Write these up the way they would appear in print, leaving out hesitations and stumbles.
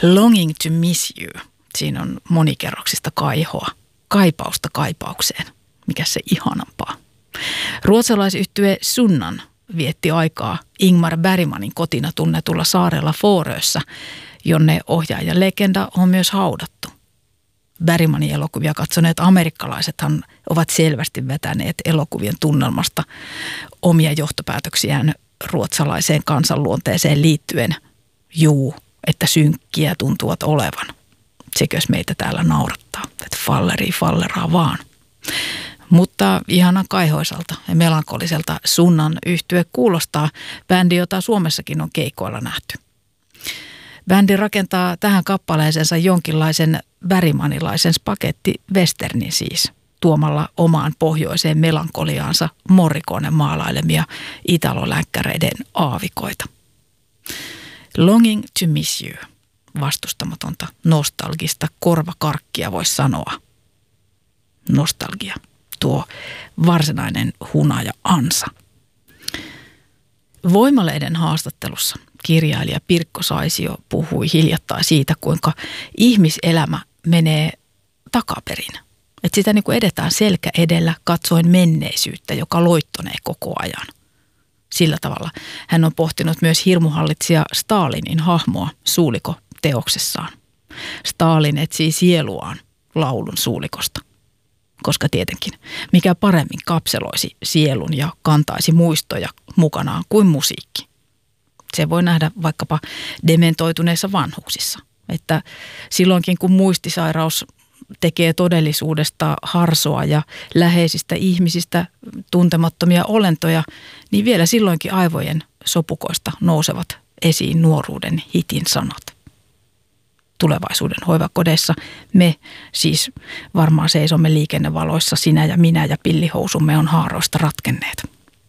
Longing to miss you. Siinä on monikerroksista kaihoa. Kaipausta kaipaukseen. Mikä se ihanampaa. Ruotsalaisyhtye Sunnan vietti aikaa Ingmar Bergmanin kotina tunnetulla saarella Fårössä, jonne ohjaajan legenda on myös haudattu. Bergmanin elokuvia katsoneet amerikkalaisethan ovat selvästi vetäneet elokuvien tunnelmasta omia johtopäätöksiään ruotsalaiseen kansanluonteeseen liittyen. Juu, että synkkiä tuntuvat olevan. Sekös meitä täällä naurattaa, että falleraa vaan. Mutta ihanan kaihoisalta ja melankoliselta Sunnan yhtye kuulostaa bändi, jota Suomessakin on keikoilla nähty. Bändi rakentaa tähän kappaleeseensa jonkinlaisen bergmanilaisen spagetti-westernin siis, tuomalla omaan pohjoiseen melankoliaansa Morriconen maalailemia italolänkkäreiden aavikoita. Longing to miss you. Vastustamatonta nostalgista korvakarkkia voisi sanoa. Nostalgia. Tuo varsinainen hunaja ansa. Voimalehden haastattelussa kirjailija Pirkko Saisio puhui hiljattain siitä, kuinka ihmiselämä menee takaperin. Että sitä niin kuin edetään selkä edellä katsoen menneisyyttä, joka loittonee koko ajan. Sillä tavalla hän on pohtinut myös hirmuhallitsija Stalinin hahmoa Suuliko-teoksessaan. Stalin etsii sieluaan laulun Suulikosta. Koska tietenkin mikä paremmin kapseloisi sielun ja kantaisi muistoja mukanaan kuin musiikki. Se voi nähdä vaikkapa dementoituneissa vanhuksissa, että silloinkin kun muistisairaus tekee todellisuudesta harsoa ja läheisistä ihmisistä tuntemattomia olentoja, niin vielä silloinkin aivojen sopukoista nousevat esiin nuoruuden hitin sanat. Tulevaisuuden hoivakodeissa me siis varmaan seisomme liikennevaloissa, sinä ja minä ja pillihousumme on haaroista ratkenneet.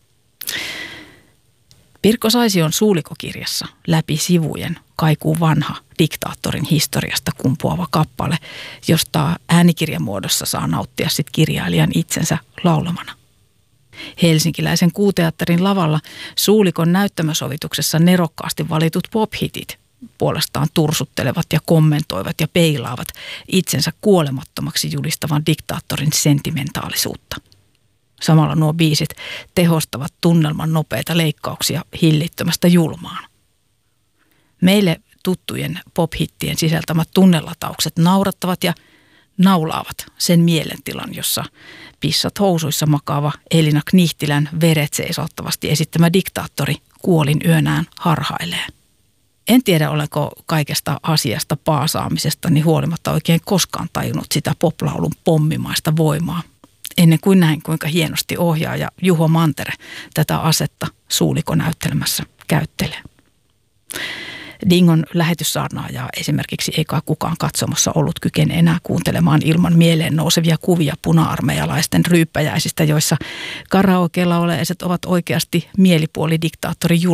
Pirkko Saision Suuliko-kirjassa läpi sivujen kaikuu vanha diktaattorin historiasta kumpuava kappale, josta äänikirjamuodossa saa nauttia sit kirjailijan itsensä laulamana. Helsinkiläisen Kuuteatterin lavalla Suulikon näyttämösovituksessa nerokkaasti valitut pop-hitit puolestaan tursuttelevat ja kommentoivat ja peilaavat itsensä kuolemattomaksi julistavan diktaattorin sentimentaalisuutta. Samalla nuo biisit tehostavat tunnelman nopeita leikkauksia hillittömästä julmaan. Meille tuttujen pop-hittien sisältämät tunnelataukset naurattavat ja naulaavat sen mielentilan, jossa pissat housuissa makaava Elina Knihtilän veret seisauttavasti esittämä diktaattori kuolin yönään harhailee. En tiedä, olenko kaikesta asiasta paasaamisestani huolimatta oikein koskaan tajunnut sitä poplaulun pommimaista voimaa. Ennen kuin näin, kuinka hienosti ohjaaja Juho Mantere tätä asetta Suuliko-näyttelmässä käyttelee. Dingon lähetyssaarnaajaa esimerkiksi ei kai kukaan katsomossa ollut kykene enää kuuntelemaan ilman mieleen nousevia kuvia puna-armeijalaisten ryyppäjäisistä, joissa karaoke-lauleaiset ovat oikeasti mielipuolidiktaattori